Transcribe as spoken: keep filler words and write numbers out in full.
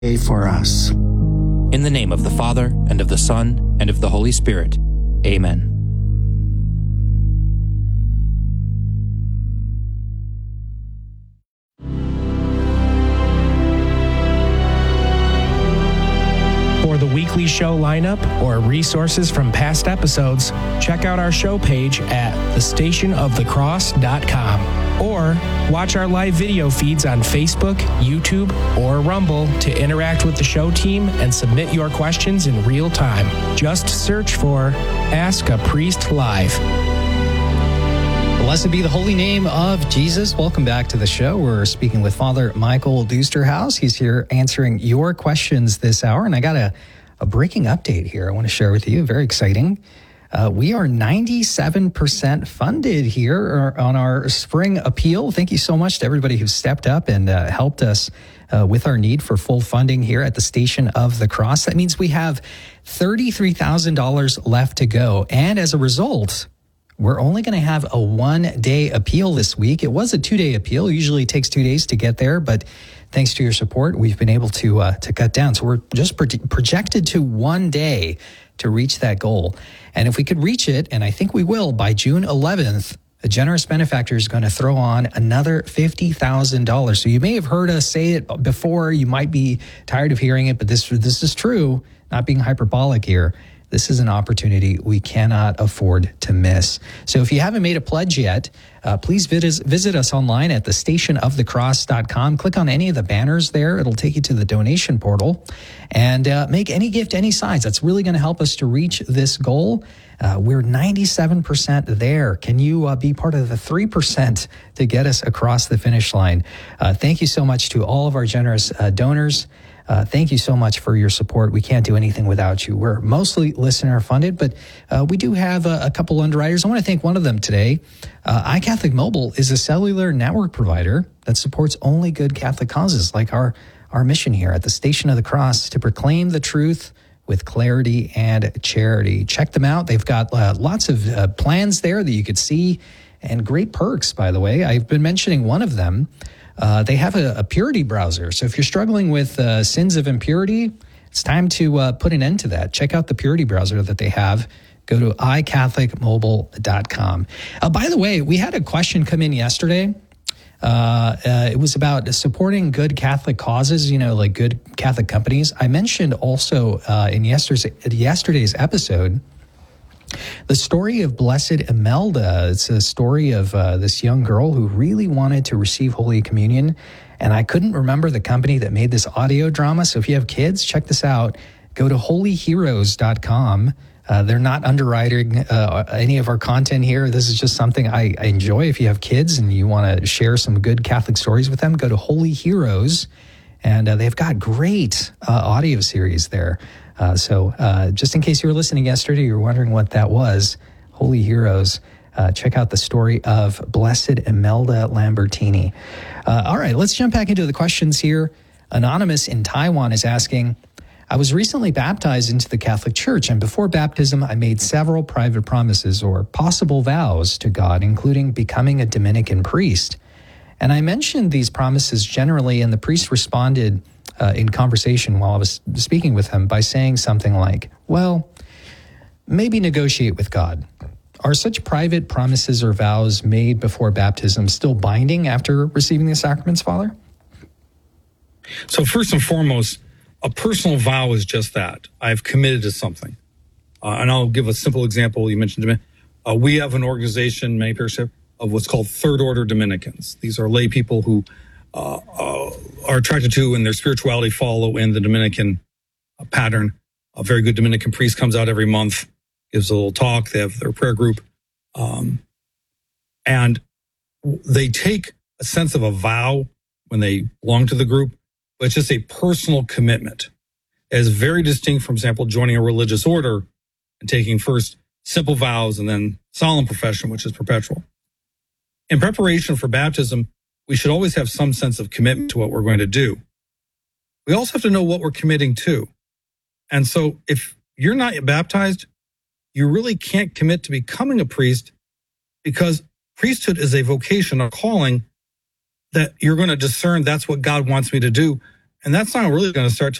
for us. In the name of the Father, and of the Son, and of the Holy Spirit. Amen. For the weekly show lineup or resources from past episodes, check out our show page at the station of the cross dot com. Or watch our live video feeds on Facebook, YouTube, or Rumble to interact with the show team and submit your questions in real time. Just search for Ask a Priest Live. Blessed be the holy name of Jesus. Welcome back to the show. We're speaking with Father Michael Dusterhouse. He's here answering your questions this hour. And I got a, a breaking update here I want to share with you. Very exciting. Uh, we are ninety-seven percent funded here on our spring appeal. Thank you so much to everybody who stepped up and uh, helped us uh, with our need for full funding here at the Station of the Cross. That means we have thirty-three thousand dollars left to go. And as a result, we're only going to have a one-day appeal this week. It was a two-day appeal. It usually takes two days to get there, but thanks to your support, we've been able to uh, to cut down. So we're just pro- projected to one day to reach that goal. And if we could reach it, and I think we will, by June eleventh, a generous benefactor is going to throw on another fifty thousand dollars. So you may have heard us say it before. You might be tired of hearing it, but this this is true, not being hyperbolic here. This is an opportunity we cannot afford to miss. So if you haven't made a pledge yet, uh, please visit, visit us online at the station of the cross dot com. Click on any of the banners there. It'll take you to the donation portal. And uh, make any gift any size. That's really going to help us to reach this goal. Uh, we're ninety-seven percent there. Can you uh, be part of the three percent to get us across the finish line? Uh, thank you so much to all of our generous uh, donors. Uh, thank you so much for your support. We can't do anything without you. We're mostly listener funded, but uh, we do have a, a couple underwriters. I want to thank one of them today. Uh, iCatholic Mobile is a cellular network provider that supports only good Catholic causes, like our, our mission here at the Station of the Cross to proclaim the truth with clarity and charity. Check them out. They've got uh, lots of uh, plans there that you could see and great perks, by the way. I've been mentioning one of them. Uh, they have a, a purity browser. So if you're struggling with uh, sins of impurity, it's time to uh, put an end to that. Check out the purity browser that they have. Go to i catholic mobile dot com. Uh, by the way, we had a question come in yesterday. Uh, uh, it was about supporting good Catholic causes, you know, like good Catholic companies. I mentioned also uh, in yesterday's, yesterday's episode the story of Blessed Imelda. It's a story of uh, this young girl who really wanted to receive Holy Communion, and I couldn't remember the company that made this audio drama. So if you have kids, check this out. Go to holy heroes dot com. Uh, they're not underwriting uh, any of our content here. This is just something I, I enjoy. If you have kids and you want to share some good Catholic stories with them, go to Holy Heroes, and uh, they've got great uh, audio series there. Uh, so uh, just in case you were listening yesterday, you were wondering what that was, Holy Heroes, uh, check out the story of Blessed Imelda Lambertini. Uh, all right, let's jump back into the questions here. Anonymous in Taiwan is asking, I was recently baptized into the Catholic Church, and before baptism, I made several private promises or possible vows to God, including becoming a Dominican priest. And I mentioned these promises generally, and the priest responded Uh, in conversation while I was speaking with him by saying something like, well, maybe negotiate with God. Are such private promises or vows made before baptism still binding after receiving the sacraments, Father? So first and foremost, a personal vow is just that. I've committed to something. Uh, and I'll give a simple example you mentioned to me. Uh, we have an organization, many parishes have, of what's called Third Order Dominicans. These are lay people who Uh, uh, are attracted to and their spirituality follow in the Dominican uh, pattern. A very good Dominican priest comes out every month, gives a little talk. They have their prayer group. Um, and they take a sense of a vow when they belong to the group, but it's just a personal commitment. It is very distinct from, for example, joining a religious order and taking first simple vows and then solemn profession, which is perpetual. In preparation for baptism, we should always have some sense of commitment to what we're going to do. We also have to know what we're committing to. And so if you're not baptized, you really can't commit to becoming a priest, because priesthood is a vocation, a calling that you're going to discern that's what God wants me to do. And that's not really going to start